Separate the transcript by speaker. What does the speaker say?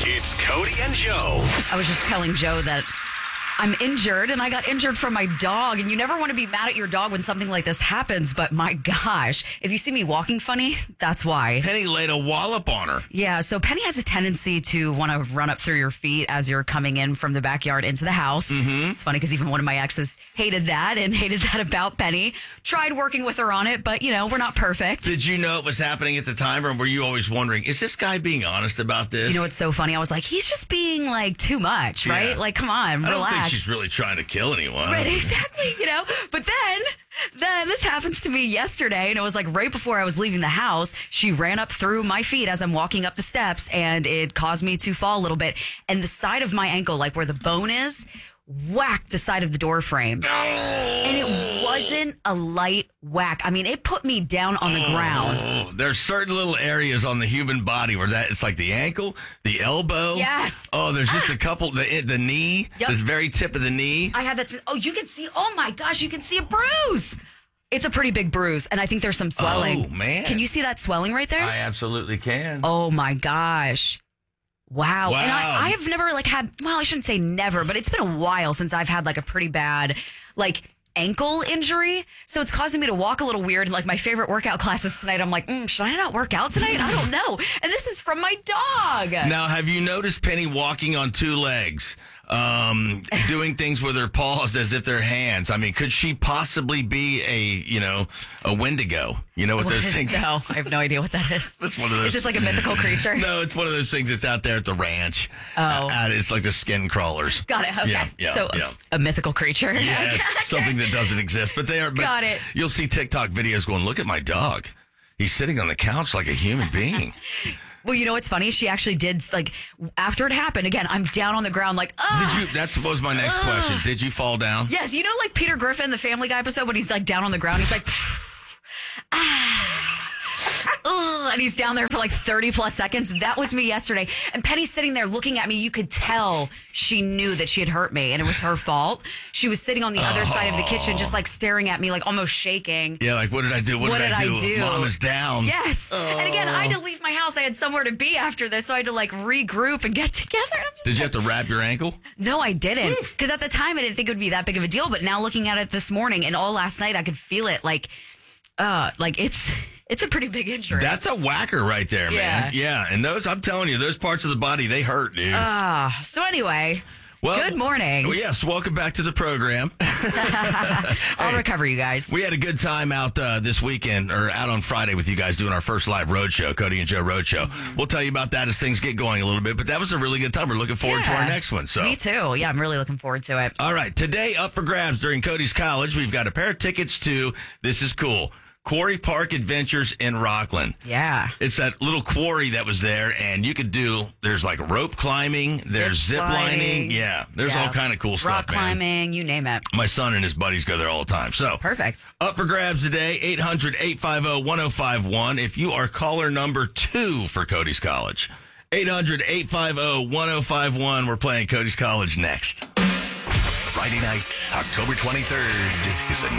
Speaker 1: It's Cody and Joe.
Speaker 2: I was just telling Joe that I'm injured, and I got injured from my dog. And you never want to be mad at your dog when something like this happens. But my gosh, if you see me walking funny, that's why.
Speaker 3: Penny laid a wallop on her.
Speaker 2: Yeah, so Penny has a tendency to want to run up through your feet as you're coming in from the backyard into the house. Mm-hmm. It's funny because even one of my exes hated that about Penny. Tried working with her on it, but, we're not perfect.
Speaker 3: Did you know it was happening at the time, or were you always wondering, is this guy being honest about this?
Speaker 2: You know what's so funny? I was like, he's just being, too much, right?
Speaker 3: Yeah.
Speaker 2: Come on, relax.
Speaker 3: I don't think she's really trying to kill anyone.
Speaker 2: Right, exactly, But then this happens to me yesterday, and it was right before I was leaving the house. She ran up through my feet as I'm walking up the steps, and it caused me to fall a little bit. And the side of my ankle, where the bone is, whacked the side of the door frame. And it wasn't a light whack. I mean, it put me down on the ground.
Speaker 3: There's certain little areas on the human body where it's like the ankle, the elbow.
Speaker 2: Yes.
Speaker 3: Oh, there's just a couple, the knee,
Speaker 2: Yep.
Speaker 3: the very tip of the knee.
Speaker 2: I had that. You can see, oh my gosh, you can see a bruise. It's a pretty big bruise, and I think there's some swelling.
Speaker 3: Oh, man.
Speaker 2: Can you see that swelling right there?
Speaker 3: I absolutely can.
Speaker 2: Oh my gosh. Wow. And I have never had, I shouldn't say never, but it's been a while since I've had a pretty bad ankle injury. So it's causing me to walk a little weird. My favorite workout classes tonight, I'm like, should I not work out tonight? I don't know. And this is from my dog.
Speaker 3: Now, have you noticed Penny walking on two legs? Doing things with her paws as if they're hands. I mean, could she possibly be a Wendigo? You know what those things?
Speaker 2: No, I have no idea what that is.
Speaker 3: It's one of those.
Speaker 2: Is this a mythical creature?
Speaker 3: No, it's one of those things that's out there at the ranch.
Speaker 2: Oh.
Speaker 3: It's like the skin crawlers.
Speaker 2: Got it. Okay.
Speaker 3: Yeah.
Speaker 2: A mythical creature.
Speaker 3: Yes, something that doesn't exist. But they are. But
Speaker 2: Got it.
Speaker 3: You'll see TikTok videos going, look at my dog. He's sitting on the couch like a human being.
Speaker 2: Well, you know what's funny? She actually did, after it happened, again, I'm down on the ground
Speaker 3: That was my next question. Did you fall down?
Speaker 2: Yes, Peter Griffin, the Family Guy episode, when he's down on the ground, he's and he's down there for 30 plus seconds. That was me yesterday. And Penny's sitting there looking at me. You could tell she knew that she had hurt me and it was her fault. She was sitting on the other side of the kitchen, just staring at me, almost shaking.
Speaker 3: Yeah, what did I do? What did I do? Mom is down.
Speaker 2: Yes. And again, I had to leave my house. I had somewhere to be after this, so I had to regroup and get together.
Speaker 3: Did you have to wrap your ankle?
Speaker 2: No, I didn't. Because at the time, I didn't think it would be that big of a deal. But now looking at it this morning and all last night, I could feel it it's a pretty big injury.
Speaker 3: That's a whacker right there, man. Yeah. And I'm telling you, those parts of the body, they hurt, dude.
Speaker 2: So anyway,
Speaker 3: well,
Speaker 2: good morning.
Speaker 3: Yes, welcome back to the program.
Speaker 2: I'll recover you guys.
Speaker 3: We had a good time out this weekend, or out on Friday with you guys doing our first live road show, Cody and Joe Road Show. We'll tell you about that as things get going a little bit, but that was a really good time. We're looking forward to our next one. So
Speaker 2: me too. Yeah, I'm really looking forward to it.
Speaker 3: All right, today up for grabs during Cody's College, we've got a pair of tickets to, this is cool, Quarry Park Adventures in Rockland.
Speaker 2: Yeah.
Speaker 3: It's that little quarry that was there, and you could there's rope climbing, there's zip lining. Yeah, there's all kind of cool stuff,
Speaker 2: Rock climbing, you name it.
Speaker 3: My son and his buddies go there all the time. So
Speaker 2: perfect. Up
Speaker 3: for grabs today, 800-850-1051. If you are caller number 2 for Cody's College, 800-850-1051. We're playing Cody's College next.
Speaker 1: Friday night, October 23rd, is a